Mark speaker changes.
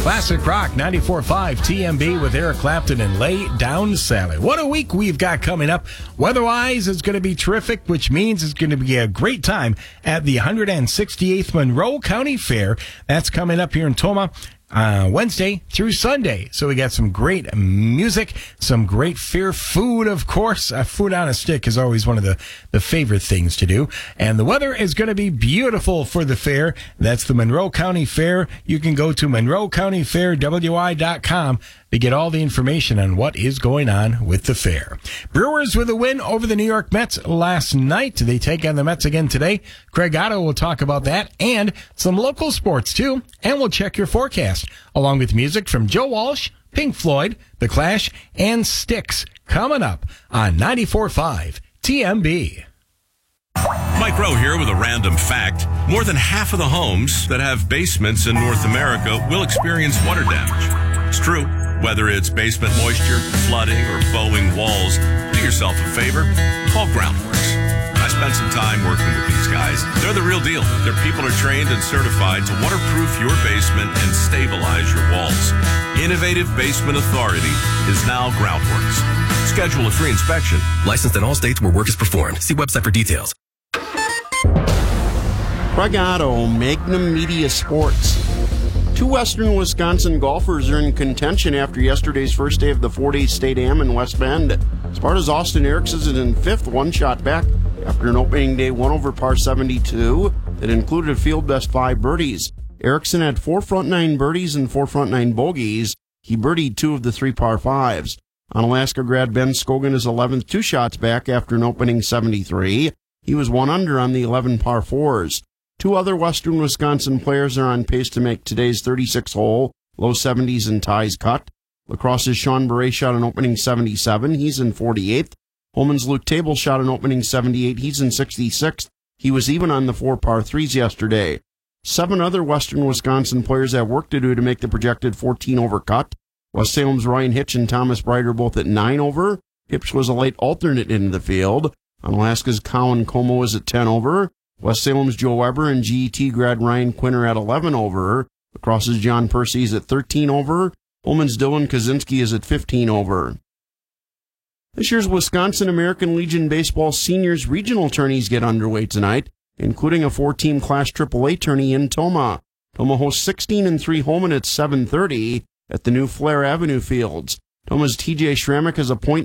Speaker 1: Classic Rock 94.5 TMB with Eric Clapton and Lay Down Sally. What a week we've got coming up. Weather-wise, it's going to be terrific, which means it's going to be a great time at the 168th Monroe County Fair. That's coming up here in Tomah. Wednesday through Sunday. So we got some great music, some great fair food, of course. Food on a stick is always one of the favorite things to do. And the weather is going to be beautiful for the fair. That's the Monroe County Fair. You can go to monroecountyfairwi.com to get all the information on what is going on with the fair. Brewers with a win over the New York Mets last night. They take on the Mets again today. Craig Otto will talk about that and some local sports too. And we'll check your forecast along with music from Joe Walsh, Pink Floyd, The Clash, and Styx coming up on 94.5 TMB.
Speaker 2: Mike Rowe here with a random fact. More than half of the homes that have basements in North America will experience water damage. It's true. Whether it's basement moisture, flooding, or bowing walls, do yourself a favor. Call Groundworks. I spent some time working with these guys. They're the real deal. Their people are trained and certified to waterproof your basement and stabilize your walls. Innovative Basement Authority is now Groundworks. Schedule a free inspection.
Speaker 3: Licensed in all states where work is performed. See website for details.
Speaker 4: Craig Otto, Magnum Media Sports. Two Western Wisconsin golfers are in contention after yesterday's first day of the 4-day State Am in West Bend. Sparta's Austin Erickson is in fifth, one shot back after an opening day 1 over par 72 that included a field best 5 birdies. Erickson had 4 front 9 birdies and 4 front 9 bogeys. He birdied 2 of the 3 par 5s. Unalaska grad Ben Scogan is 11th, 2 shots back after an opening 73. He was 1 under on the 11 par 4s. 2 other Western Wisconsin players are on pace to make today's 36th hole, low 70s and ties cut. Lacrosse's Sean Beret shot an opening 77. He's in 48th. Holman's Luke Table shot an opening 78. He's in 66th. He was even on the 4 par 3s yesterday. 7 other Western Wisconsin players have work to do to make the projected 14 over cut. West Salem's Ryan Hitch and Thomas Bright are both at 9 over. Hitch was a late alternate into the field. Unalaska's Colin Como is at 10 over. West Salem's Joe Weber and GET grad Ryan Quinn are at 11 over. Lacrosse's John Percy is at 13 over. Holman's Dylan Kaczynski is at 15 over. This year's Wisconsin American Legion Baseball Seniors Regional Tourneys get underway tonight, including a 4-team Class AAA tourney in Tomah. Tomah hosts 16-3 Holman at 7:30 at the new Flair Avenue Fields. Tomah's TJ Schrammick has a